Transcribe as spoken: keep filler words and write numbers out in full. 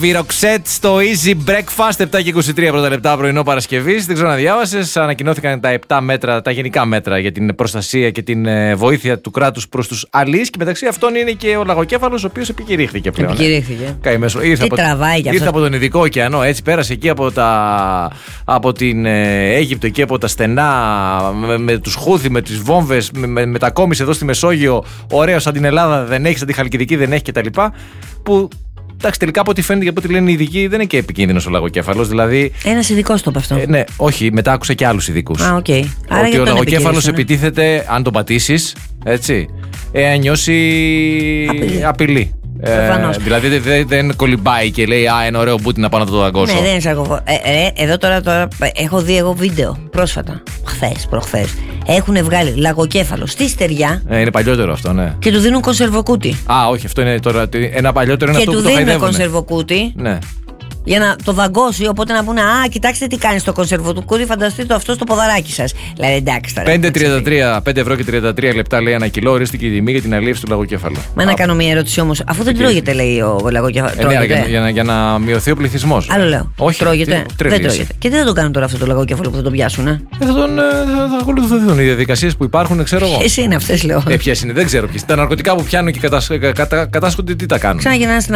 Βυροξέτ στο Easy Breakfast, επτά και είκοσι τρία πρώτα λεπτά πρωινό Παρασκευής. Δεν ξέρω αν διάβασες. Ανακοινώθηκαν τα επτά μέτρα, τα γενικά μέτρα για την προστασία και την βοήθεια του κράτους προς τους αλείς. Και μεταξύ αυτών είναι και ο λαγοκέφαλος, ο οποίος επικηρύχθηκε πλέον. Επικηρύχθηκε. Καημέσο. Ήρθε, από, ήρθε από τον Ειδικό ωκεανό, έτσι πέρασε εκεί από, τα, από την ε, Αίγυπτο, εκεί από τα στενά, με, με τους Χούθι, με τις βόμβες, με, με, μετακόμισε εδώ στη Μεσόγειο. Ωραίο, σαν την Ελλάδα δεν έχει, σαν τη Χαλκιδική δεν έχει κτλ. Που. Εντάξει, τελικά από ό,τι φαίνεται και από ό,τι λένε οι ειδικοί, δεν είναι και επικίνδυνος ο λαγοκέφαλος. Δηλαδή. Ένας ειδικός το είπε αυτό. Ε, ναι, όχι, μετά άκουσα και άλλους ειδικούς. Α, οκ. Okay. Ότι ο λαγοκέφαλος επιτίθεται αν τον πατήσεις, έτσι, εάν νιώσει απειλή. απειλή. Ε, δηλαδή δεν, δεν κολυμπάει και λέει α, ένα ωραίο μπούτι να πάω να το δαγκώσω. Ναι, δεν είναι σαρκοφό. Ε, ε, εδώ τώρα, τώρα έχω δει εγώ βίντεο πρόσφατα, χθες, προχθές. Έχουν βγάλει λαγοκέφαλο στη στεριά. Ε, είναι παλιότερο αυτό, ναι. Και του δίνουν κονσερβοκούτι. Α, όχι, αυτό είναι τώρα. Ένα παλιότερο είναι και αυτό που το χαϊδεύουνε. Και του δίνουν κονσερβοκούτι. Ναι. Για να το δαγκώσει, οπότε να πούνε α, κοιτάξτε τι κάνει στο κονσερβοκούτι, φανταστείτε το αυτό στο ποδαράκι σας. Δηλαδή εντάξει τώρα. πέντε ευρώ και τριάντα τρία λεπτά λέει ένα κιλό, ορίστηκε η τιμή για την αλίευση του λαγοκέφαλου. Μα να κάνω μια ερώτηση όμως, αφού δεν τρώγεται, λέει ο λαγοκέφαλος. Ε, ναι, για, για, για να μειωθεί ο πληθυσμός. Άλλο λέω. Όχι, τρώγεται. Τι, δεν τρώγεται. Και τι θα το κάνουν τώρα αυτό το λαγοκέφαλο που θα τον πιάσουν, ε? Ε, θα τον. Θα ακολουθούν οι διαδικασίες που υπάρχουν, ξέρω εγώ. Ποιες είναι αυτές, λέω. Ε, ποιες είναι, δεν ξέρω ποιες. Τα ναρκωτικά που πιάνουν και κατάσχονται, τι τα κάνουν. Ξαναγυρνάνε στην